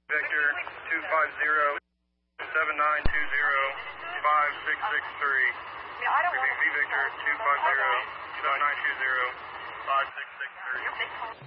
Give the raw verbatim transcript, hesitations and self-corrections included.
Victor two five zero, seven nine two zero, five six six three. Repeat, V Victor two five zero, seven nine two zero, five six six three.